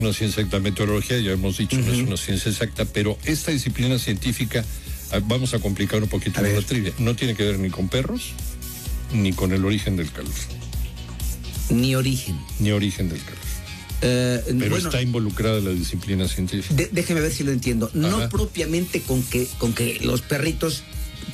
una ciencia exacta. La meteorología, ya hemos dicho, no es una ciencia exacta, pero esta disciplina científica, vamos a complicar un poquito la trivia, no tiene que ver ni con perros, ni con el origen del calor. Ni origen. Ni origen del calor. Pero bueno, está involucrada la disciplina científica. Déjeme ver si lo entiendo. Ajá. No propiamente con que los perritos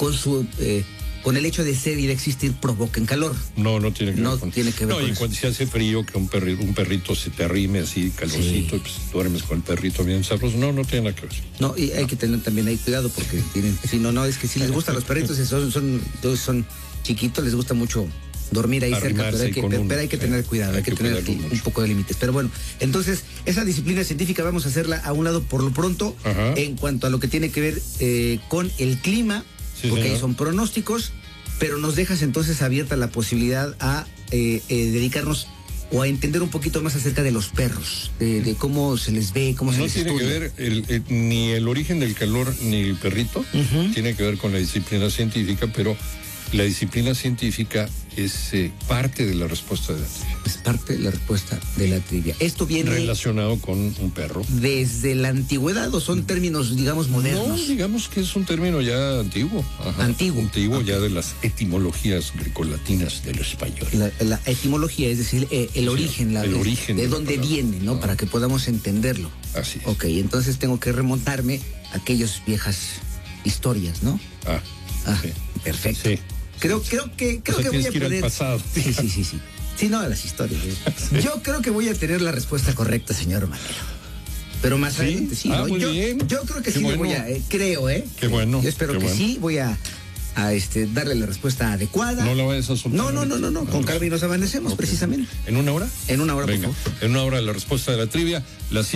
con el hecho de ser y de existir provoquen calor. No tiene que ver. Tiene que ver con y eso. Cuando se hace frío, que un perrito se te arrime así, calorcito, y pues duermes con el perrito bien sabroso. No tiene nada que ver. No, y hay que tener también ahí cuidado porque tienen, si no, es que si les gustan los perritos, son chiquitos, les gusta mucho dormir ahí cerca, pero hay que tener cuidado, hay que tener un poco de límites. Pero bueno, entonces, esa disciplina científica vamos a hacerla a un lado por lo pronto. Ajá. En cuanto a lo que tiene que ver con el clima, porque ahí son pronósticos, pero nos dejas entonces abierta la posibilidad a dedicarnos o a entender un poquito más acerca de los perros, de cómo se les ve, cómo se les estudia. No tiene que ver ni el origen del calor ni el perrito, tiene que ver con la disciplina científica, pero la disciplina científica es parte de la respuesta de la trivia. Es parte de la respuesta de la trivia. Esto viene relacionado con un perro. ¿Desde la antigüedad o son términos, digamos, modernos? No, digamos que es un término ya antiguo. Ajá. Antiguo, ya de las etimologías grecolatinas del español. La etimología, es decir, el origen, el origen de dónde viene, ¿no? Para que podamos entenderlo. Así es. Ok, entonces tengo que remontarme a aquellas viejas historias, ¿no? Sí. Perfecto. Sí. Creo que voy a tener. Pasado. Sí. Sí, no, las historias. Sí. Yo creo que voy a tener la respuesta correcta, señor Manero. Pero más adelante, sí. ¿No? Muy bien. Yo creo que sí bueno. Voy a, creo. Qué bueno. Yo espero que sí, voy a darle la respuesta adecuada. No la vayas a soltar. No. Con calma y nos amanecemos, precisamente. ¿En una hora? En una hora, venga. Por favor. En una hora la respuesta de la trivia, las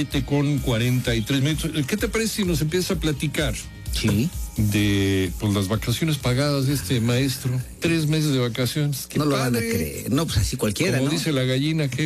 7:43. ¿Qué te parece si nos empiezas a platicar? Sí. De las vacaciones pagadas de este maestro, 3 meses de vacaciones. No lo van a creer. No, pues así cualquiera, como ¿no? dice la gallina, que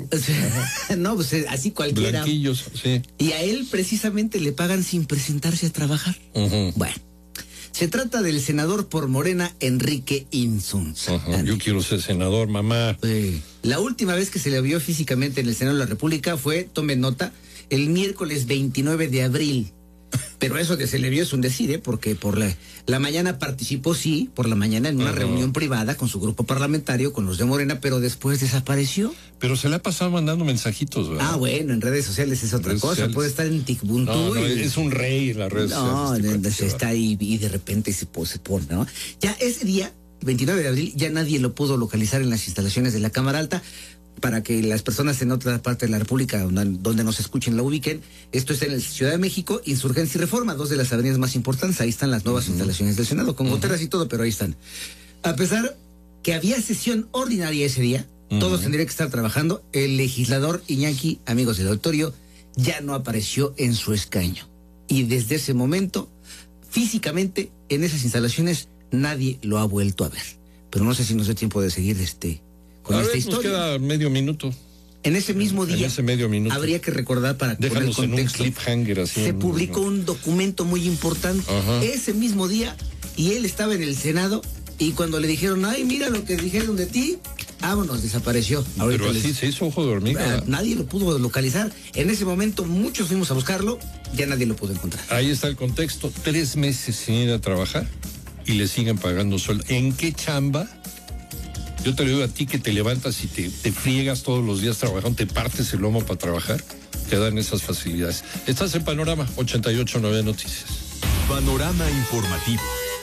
no, pues así cualquiera. Blanquillos, sí. Y a él precisamente le pagan sin presentarse a trabajar. Bueno, se trata del senador por Morena, Enrique Insunza. Yo quiero ser senador, mamá. La última vez que se le vio físicamente en el Senado de la República fue, tome nota, el miércoles 29 de abril. Pero eso que se le vio es un decir, porque por la mañana participó, por la mañana en una reunión privada con su grupo parlamentario, con los de Morena, pero después desapareció. Pero se le ha pasado mandando mensajitos, ¿verdad? Bueno, en redes sociales es otra cosa, puede estar en TikTok. No, es un rey en las redes sociales. No, está ahí y de repente se pone, ¿no? Ya ese día, 29 de abril, ya nadie lo pudo localizar en las instalaciones de la Cámara Alta. Para que las personas en otra parte de la República donde nos escuchen la ubiquen, esto está en la Ciudad de México, Insurgencia y Reforma, 2 de las avenidas más importantes. Ahí están las nuevas instalaciones del Senado, con goteras y todo, pero ahí están. A pesar que había sesión ordinaria ese día, todos tendrían que estar trabajando, el legislador Iñaki, amigos del auditorio, ya no apareció en su escaño. Y desde ese momento, físicamente, en esas instalaciones, nadie lo ha vuelto a ver. Pero no sé si nos dé tiempo de seguir con esta historia. Nos queda medio minuto. En ese mismo día, habría que recordar para poner el contexto, en un cliffhanger así. Se publicó un documento muy importante ese mismo día y él estaba en el Senado y cuando le dijeron, ay, mira lo que dijeron de ti, vámonos, desapareció. Pero así se hizo ojo de hormiga. Nadie lo pudo localizar. En ese momento muchos fuimos a buscarlo, ya nadie lo pudo encontrar. Ahí está el contexto, 3 meses sin ir a trabajar y le siguen pagando sueldo. ¿En qué chamba? Yo te lo digo a ti que te levantas y te friegas todos los días trabajando, te partes el lomo para trabajar, te dan esas facilidades. Estás en Panorama 88.9 Noticias. Panorama informativo.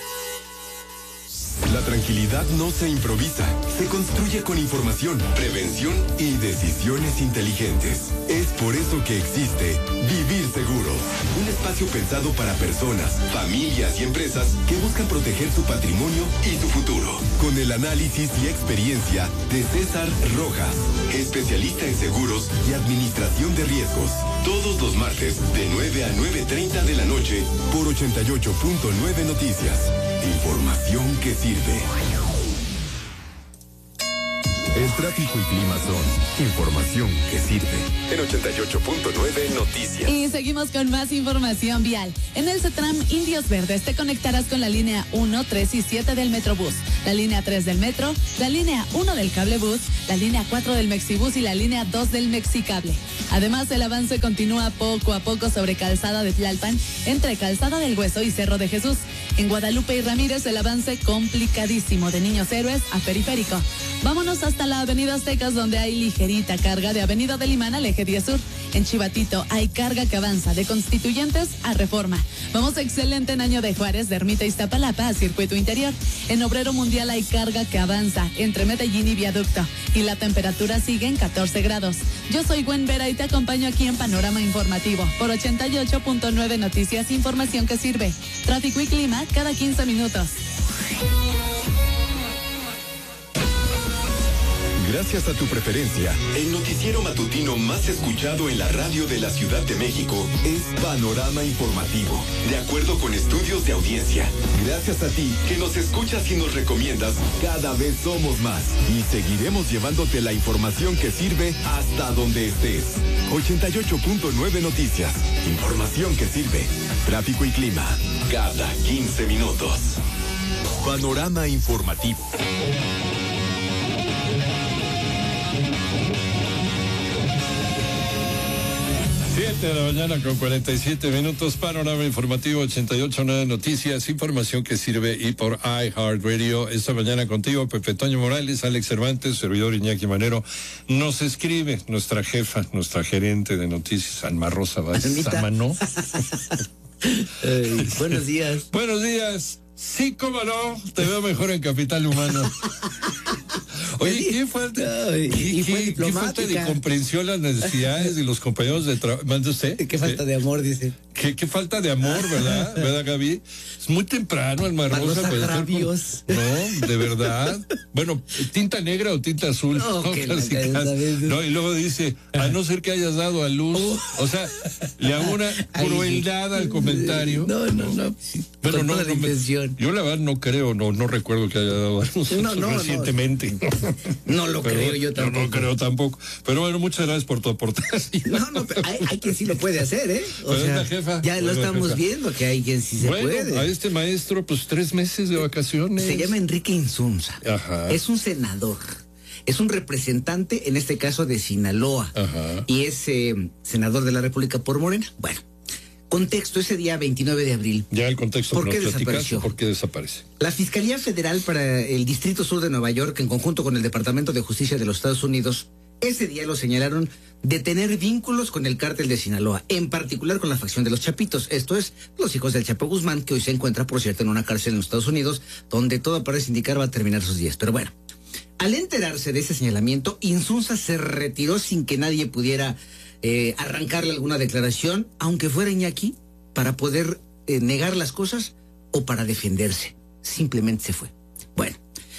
La tranquilidad no se improvisa, se construye con información, prevención y decisiones inteligentes. Es por eso que existe Vivir Seguro, un espacio pensado para personas, familias y empresas que buscan proteger su patrimonio y su futuro. Con el análisis y experiencia de César Rojas, especialista en seguros y administración de riesgos. Todos los martes de 9 a 9:30 de la noche por 88.9 Noticias. Información que sirve. El tráfico y clima son información que sirve. En 88.9 Noticias. Y seguimos con más información vial. En el CETRAM Indios Verdes te conectarás con la línea 1, 3 y 7 del Metrobús, la línea 3 del Metro, la línea 1 del Cablebús, la línea 4 del Mexibús y la línea 2 del Mexicable. Además, el avance continúa poco a poco sobre Calzada de Tlalpan, entre Calzada del Hueso y Cerro de Jesús. En Guadalupe y Ramírez, el avance complicadísimo de Niños Héroes a Periférico. Vámonos hasta la Avenida Aztecas, donde hay ligerita carga de Avenida del Imán al Eje 10 Sur. En Chivatito hay carga que avanza de Constituyentes a Reforma. Vamos excelente en Año de Juárez, de Ermita Iztapalapa a Circuito Interior. En Obrero Mundial hay carga que avanza entre Medellín y Viaducto. Y la temperatura sigue en 14 grados. Yo soy Gwen Vera y te acompaño aquí en Panorama Informativo por 88.9 Noticias, información que sirve. Tráfico y clima cada 15 minutos. Gracias a tu preferencia, el noticiero matutino más escuchado en la radio de la Ciudad de México es Panorama Informativo, de acuerdo con estudios de audiencia. Gracias a ti, que nos escuchas y nos recomiendas, cada vez somos más y seguiremos llevándote la información que sirve hasta donde estés. 88.9 Noticias, información que sirve. Tráfico y clima, cada 15 minutos. Panorama Informativo. 7 de la mañana con 47 minutos, Panorama Informativo 88.9 Noticias, información que sirve y por iHeartRadio. Esta mañana contigo, Pepe Toño Morales, Alex Cervantes, servidor Iñaki Manero. Nos escribe nuestra jefa, nuestra gerente de noticias, Alma Rosa Samanó. Buenos días. Buenos días. Sí, cómo no, te veo mejor en Capital Humano. Oye, ¿qué falta? ¿Qué falta de comprensión las necesidades de los compañeros de trabajo? ¿Manda usted? ¿Qué falta de amor, dice? ¿Qué falta de amor, verdad? ¿Verdad, Gaby? Es muy temprano, Alma Rosa. No, de verdad. Bueno, ¿tinta negra o tinta azul? No, y luego dice, a no ser que hayas dado a luz. O sea, le hago una crueldad al comentario. No. Bueno, no, intención. Yo la verdad no creo, no recuerdo que haya dado a luz recientemente. No lo creo yo tampoco. No creo tampoco. Pero bueno, muchas gracias por tu aportación. No, pero hay quien sí lo puede hacer, ¿eh? O sea, la jefa. Ya lo estamos viendo, que hay quien sí se puede. A este maestro, pues 3 meses de vacaciones. Se llama Enrique Insunza. Ajá. Es un senador. Es un representante, en este caso, de Sinaloa. Ajá. Y es senador de la República por Morena. Bueno. Contexto, ese día 29 de abril. Ya el contexto. ¿Por qué desapareció? ¿Por qué desaparece? La Fiscalía Federal para el Distrito Sur de Nueva York, en conjunto con el Departamento de Justicia de los Estados Unidos, ese día lo señalaron de tener vínculos con el cártel de Sinaloa, en particular con la facción de los Chapitos. Esto es, los hijos del Chapo Guzmán, que hoy se encuentra, por cierto, en una cárcel en los Estados Unidos, donde todo parece indicar va a terminar sus días. Pero bueno, al enterarse de ese señalamiento, Insunza se retiró sin que nadie pudiera arrancarle alguna declaración, aunque fuera Iñaki, para poder negar las cosas o para defenderse. Simplemente se fue. Bueno,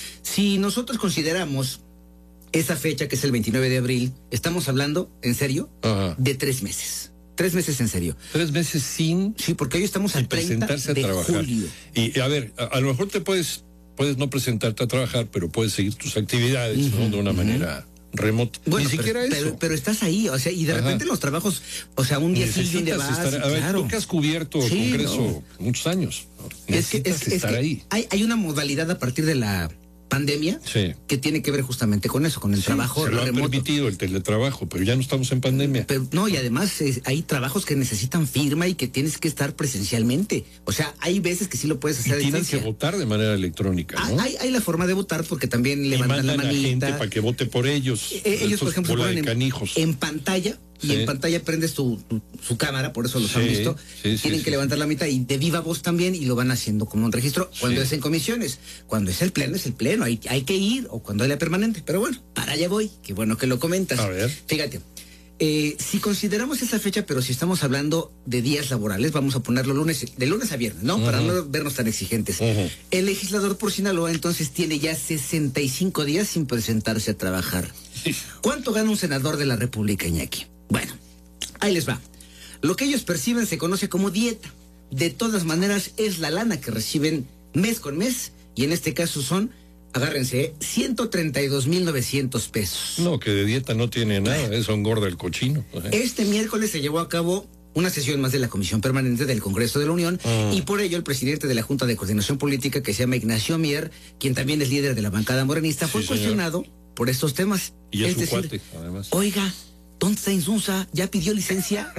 si nosotros consideramos esa fecha, que es el 29 de abril, estamos hablando, en serio, de 3 meses. 3 meses en serio. 3 meses sin... Sí, porque hoy estamos al 30 de julio. Y a ver, a lo mejor te puedes no presentarte a trabajar, pero puedes seguir tus actividades, ¿no? De una manera remoto. Bueno, ni siquiera eso. Pero estás ahí, o sea, y de repente los trabajos, o sea, un día sí, un día vas. A ver, tú que has cubierto el Congreso muchos años. Necesitas estar ahí. Hay una modalidad a partir de la pandemia que tiene que ver justamente con eso, con el trabajo remoto. Se lo ha permitido el teletrabajo, pero ya no estamos en pandemia. Pero no, y además hay trabajos que necesitan firma y que tienes que estar presencialmente. O sea, hay veces que sí lo puedes hacer a distancia. Tienes que votar de manera electrónica, ¿no? Hay la forma de votar, porque también levantan la manita. A gente para que vote por ellos. Ellos, por ejemplo, ponen en pantalla. Y en pantalla prendes su cámara, por eso los han visto. Tienen que levantar la mitad y de viva voz también, y lo van haciendo como un registro. Cuando es en comisiones, cuando es el pleno, hay que ir, o cuando hay la permanente. Pero bueno, para allá voy, qué bueno que lo comentas. A ver. Fíjate, si consideramos esa fecha, pero si estamos hablando de días laborales, vamos a ponerlo de lunes a viernes, ¿no? Para no vernos tan exigentes. El legislador por Sinaloa entonces tiene ya 65 días sin presentarse a trabajar. ¿Cuánto gana un senador de la República, Iñaki? Bueno, ahí les va. Lo que ellos perciben se conoce como dieta. De todas maneras, es la lana que reciben mes con mes, y en este caso son agárrense, 132,900 pesos. No, que de dieta no tiene nada, eso engorda el cochino. Este miércoles se llevó a cabo una sesión más de la Comisión Permanente del Congreso de la Unión y por ello el presidente de la Junta de Coordinación Política, que se llama Ignacio Mier, quien también es líder de la bancada morenista, fue cuestionado por estos temas. Y es su cuate, además. Oiga, ¿dónde está Insunza? ¿Ya pidió licencia?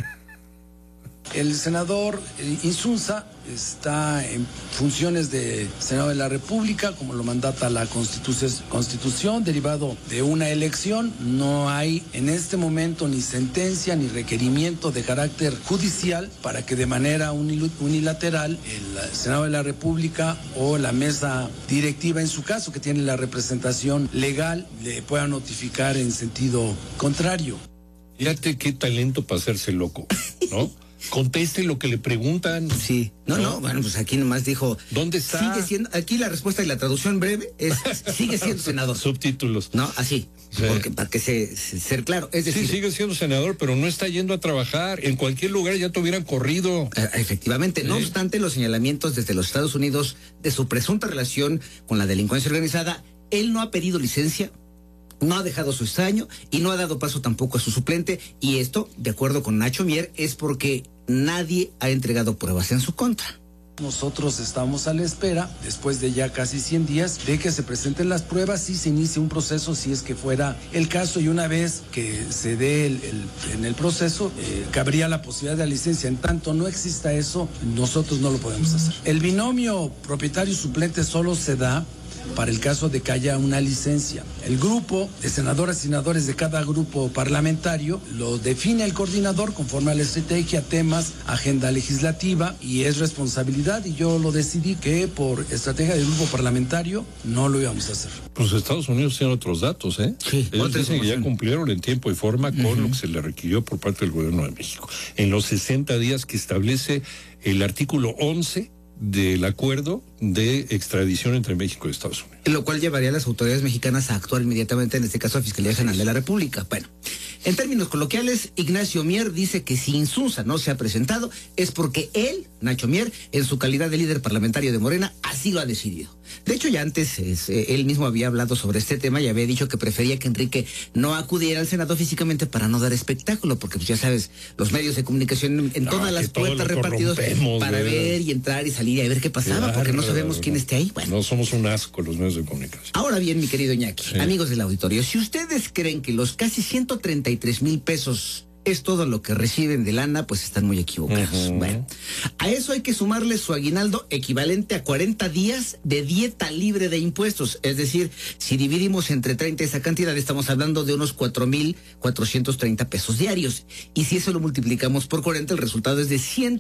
El senador Insunza está en funciones de Senado de la República, como lo mandata la Constitución, derivado de una elección. No hay en este momento ni sentencia ni requerimiento de carácter judicial para que de manera unilateral el Senado de la República o la mesa directiva, en su caso, que tiene la representación legal, le pueda notificar en sentido contrario. Fíjate qué talento para hacerse loco, ¿no? Conteste lo que le preguntan. Sí. No, bueno, pues aquí nomás dijo. ¿Dónde está? Sigue siendo, aquí la respuesta y la traducción breve es, sigue siendo senador. Subtítulos. No, así. Sí. Porque para que ser claro. Es decir, sí, sigue siendo senador, pero no está yendo a trabajar. En cualquier lugar ya te hubieran corrido. Efectivamente. Sí. No obstante, los señalamientos desde los Estados Unidos de su presunta relación con la delincuencia organizada, él no ha pedido licencia, no ha dejado su escaño y no ha dado paso tampoco a su suplente. Y esto, de acuerdo con Nacho Mier, es porque nadie ha entregado pruebas en su contra. Nosotros estamos a la espera, después de ya casi 100 días, de que se presenten las pruebas y se inicie un proceso, si es que fuera el caso, y una vez que se dé en el proceso, cabría la posibilidad de la licencia. En tanto no exista eso, nosotros no lo podemos hacer. El binomio propietario-suplente solo se da para el caso de que haya una licencia. El grupo de senadoras y senadores de cada grupo parlamentario lo define el coordinador conforme a la estrategia, temas, agenda legislativa, y es responsabilidad, y yo lo decidí que por estrategia del grupo parlamentario no lo íbamos a hacer. Pues Estados Unidos tiene otros datos, ¿eh? Sí. Ellos dicen que ya cumplieron en tiempo y forma con lo que se le requirió por parte del gobierno de México. En los 60 días que establece el artículo 11 del acuerdo de extradición entre México y Estados Unidos. Lo cual llevaría a las autoridades mexicanas a actuar inmediatamente, en este caso a Fiscalía General de la República. Bueno, en términos coloquiales, Ignacio Mier dice que si Insunza no se ha presentado es porque él, Nacho Mier, en su calidad de líder parlamentario de Morena, así lo ha decidido. De hecho, ya antes él mismo había hablado sobre este tema y había dicho que prefería que Enrique no acudiera al Senado físicamente para no dar espectáculo, porque pues ya sabes, los medios de comunicación en todas las puertas repartidos para ver y entrar y salir y a ver qué pasaba, porque no sabemos quién esté ahí. Bueno, no somos un asco los medios de comunicación. Ahora bien, mi querido Iñaki, amigos del auditorio, si ustedes creen que los casi 133,000 pesos es todo lo que reciben de lana, pues están muy equivocados. Bueno, a eso hay que sumarle su aguinaldo equivalente a 40 días de dieta libre de impuestos. Es decir, si dividimos entre 30 esa cantidad, estamos hablando de unos 4,430 pesos diarios. Y si eso lo multiplicamos por 40, el resultado es de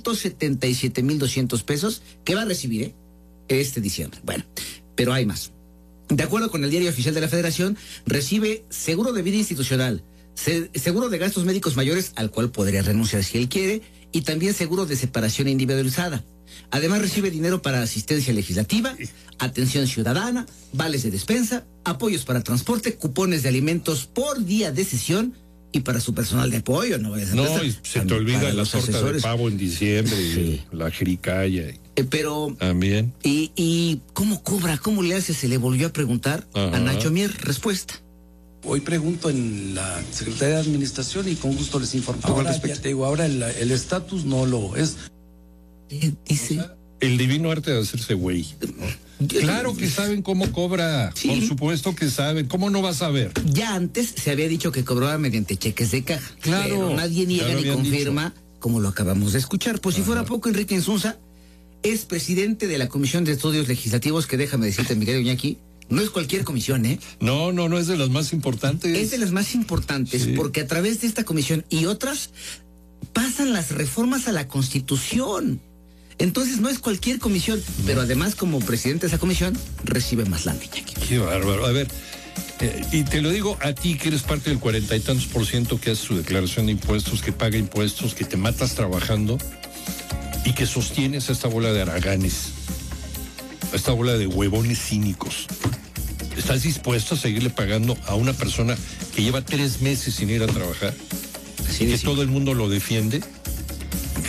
177,200 pesos que va a recibir este diciembre. Bueno, pero hay más. De acuerdo con el Diario Oficial de la Federación, recibe seguro de vida institucional, seguro de gastos médicos mayores, al cual podría renunciar si él quiere, y también seguro de separación individualizada. Además recibe dinero para asistencia legislativa, atención ciudadana, vales de despensa, apoyos para transporte, cupones de alimentos por día de sesión y para su personal de apoyo. No, y se te olvida la torta de pavo en diciembre, y la jericaya. Pero también. ¿Y cómo cobra? ¿Cómo le hace? Se le volvió a preguntar a Nacho Mier. Respuesta. Hoy pregunto en la Secretaría de Administración y con gusto les informo. Ahora, ya te digo, ahora el estatus no lo es. Dice. El divino arte de hacerse güey. Claro que saben cómo cobra. Sí. Por supuesto que saben. ¿Cómo no vas a saber? Ya antes se había dicho que cobraba mediante cheques de caja. Claro. Pero nadie niega ni confirma, como lo acabamos de escuchar. Pues si fuera poco, Enrique Insunza es presidente de la Comisión de Estudios Legislativos, que déjame decirte, mi querido Iñaki, no es cualquier comisión, ¿eh? No, es de las más importantes. Es de las más importantes, porque a través de esta comisión y otras pasan las reformas a la Constitución. Entonces no es cualquier comisión, pero además como presidente de esa comisión recibe más lana, Iñaki. Qué bárbaro. A ver, y te lo digo a ti que eres parte del 40 y tantos % que hace su declaración de impuestos, que paga impuestos, que te matas trabajando y que sostienes a esta bola de haraganes, a esta bola de huevones cínicos. ¿Estás dispuesto a seguirle pagando a una persona que lleva 3 meses sin ir a trabajar? Que todo el mundo lo defiende,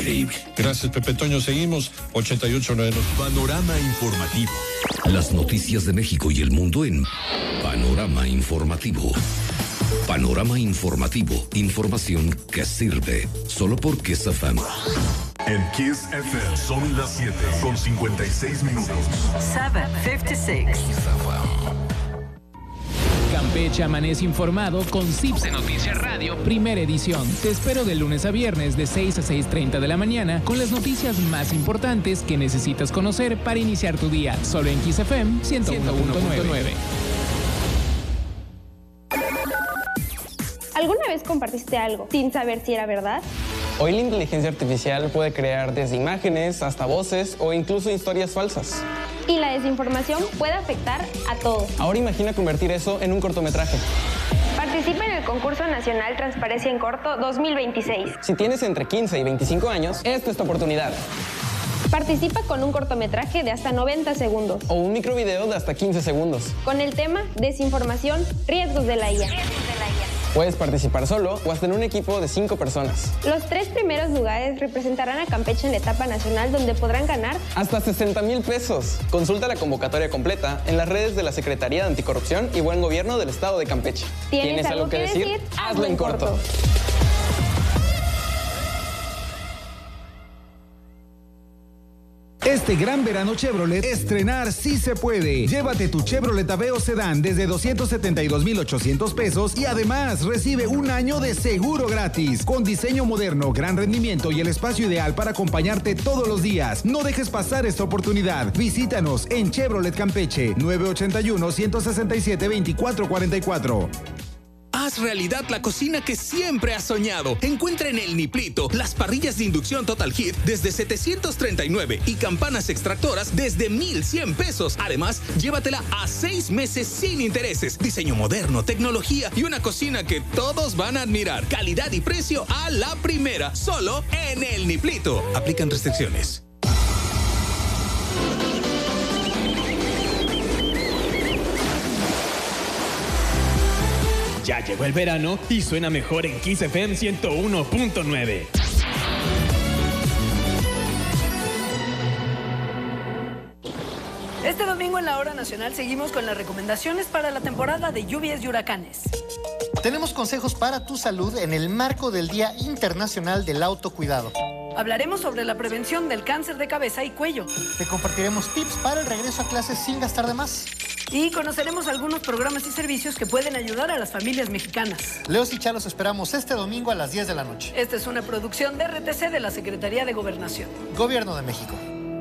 increíble. Gracias, Pepe Toño. Seguimos 88.9. Panorama informativo. Las noticias de México y el mundo en Panorama Informativo. Panorama Informativo. Información que sirve. Solo por Kiss FM. En Kiss FM son las 7:56. 7:56. Campeche amanece informado con Zips de Noticias Radio, primera edición. Te espero de lunes a viernes de 6 a 6:30 de la mañana con las noticias más importantes que necesitas conocer para iniciar tu día. Solo en Kiss FM 101.9. ¿Alguna vez compartiste algo sin saber si era verdad? Hoy la inteligencia artificial puede crear desde imágenes hasta voces o incluso historias falsas. Y la desinformación puede afectar a todos. Ahora imagina convertir eso en un cortometraje. Participa en el concurso nacional Transparencia en Corto 2026. Si tienes entre 15 y 25 años, esta es tu oportunidad. Participa con un cortometraje de hasta 90 segundos. O un microvideo de hasta 15 segundos. Con el tema Desinformación, riesgos de la IA. Puedes participar solo o hasta en un equipo de 5 personas. Los 3 primeros lugares representarán a Campeche en la etapa nacional, donde podrán ganar hasta 60,000 pesos. Consulta la convocatoria completa en las redes de la Secretaría de Anticorrupción y Buen Gobierno del Estado de Campeche. ¿Tienes algo que decir? Hazlo en corto. Este gran verano Chevrolet, estrenar sí se puede. Llévate tu Chevrolet Aveo Sedán desde 272,800 pesos y además recibe un año de seguro gratis. Con diseño moderno, gran rendimiento y el espacio ideal para acompañarte todos los días. No dejes pasar esta oportunidad. Visítanos en Chevrolet Campeche, 981-167-2444. Haz realidad la cocina que siempre has soñado. Encuentra en El Niplito las parrillas de inducción Total Heat desde 739 y campanas extractoras desde 1,100 pesos. Además, llévatela a 6 meses sin intereses. Diseño moderno, tecnología y una cocina que todos van a admirar. Calidad y precio a la primera. Solo en El Niplito. Aplican restricciones. Ya llegó el verano y suena mejor en Kiss FM 101.9. Este domingo en la Hora Nacional seguimos con las recomendaciones para la temporada de lluvias y huracanes. Tenemos consejos para tu salud en el marco del Día Internacional del Autocuidado. Hablaremos sobre la prevención del cáncer de cabeza y cuello. Te compartiremos tips para el regreso a clases sin gastar de más. Y conoceremos algunos programas y servicios que pueden ayudar a las familias mexicanas. Leos y Chalos esperamos este domingo a las 10 de la noche. Esta es una producción de RTC de la Secretaría de Gobernación. Gobierno de México.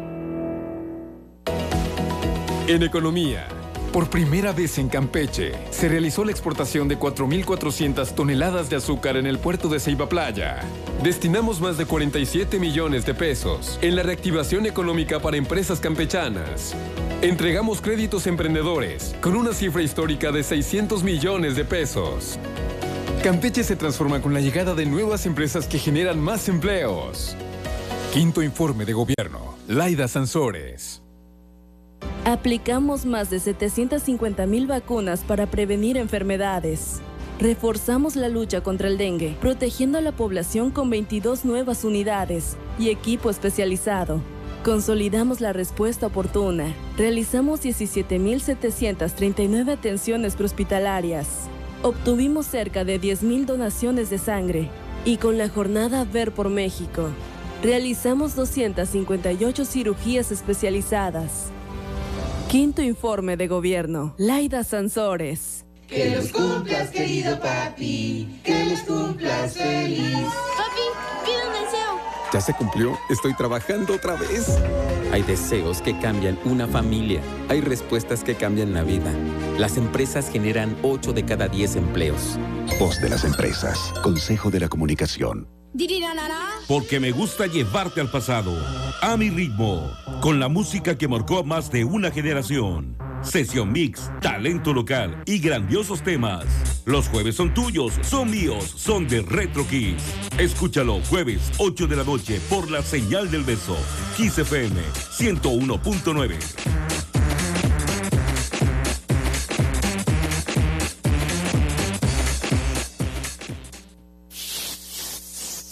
En economía. Por primera vez en Campeche, se realizó la exportación de 4,400 toneladas de azúcar en el puerto de Ceiba Playa. Destinamos más de 47 millones de pesos en la reactivación económica para empresas campechanas. Entregamos créditos a emprendedores con una cifra histórica de 600 millones de pesos. Campeche se transforma con la llegada de nuevas empresas que generan más empleos. Quinto informe de gobierno. Laida Sansores. Aplicamos más de 750,000 vacunas para prevenir enfermedades. Reforzamos la lucha contra el dengue, protegiendo a la población con 22 nuevas unidades y equipo especializado. Consolidamos la respuesta oportuna. Realizamos 17,739 atenciones prehospitalarias. Obtuvimos cerca de 10,000 donaciones de sangre. Y con la jornada Ver por México, realizamos 258 cirugías especializadas. Quinto informe de gobierno. Laida Sansores. Que los cumplas, querido papi. Que los cumplas feliz. Papi, pide un deseo. ¿Ya se cumplió? Estoy trabajando otra vez. Hay deseos que cambian una familia. Hay respuestas que cambian la vida. Las empresas generan 8 de cada 10 empleos. Voz de las empresas. Consejo de la Comunicación. Porque me gusta llevarte al pasado, a mi ritmo, con la música que marcó más de una generación. Sesión mix, talento local y grandiosos temas. Los jueves son tuyos, son míos, son de Retro Kiss. Escúchalo jueves 8 de la noche por la señal del beso. Kiss FM 101.9.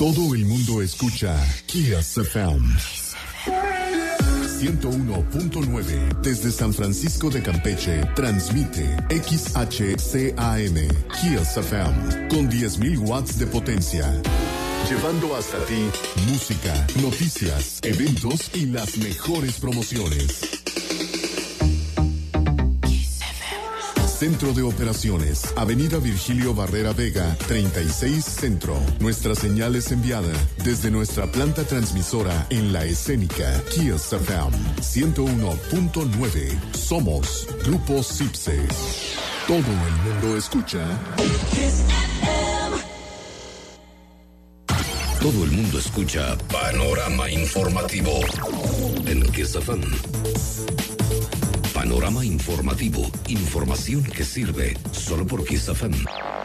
Todo el mundo escucha Kiss FM. 101.9 desde San Francisco de Campeche transmite XHCAM Kiss FM con 10.000 watts de potencia, llevando hasta ti música, noticias, eventos y las mejores promociones. Centro de Operaciones, Avenida Virgilio Barrera Vega, 36 Centro. Nuestra señal es enviada desde nuestra planta transmisora en La Escénica, Kiss FM 101.9. Somos Grupo Cipse. Todo el mundo escucha Kiss FM. Todo el mundo escucha Panorama Informativo en Kiss FM. Panorama Informativo. Información que sirve solo por Kiss FM.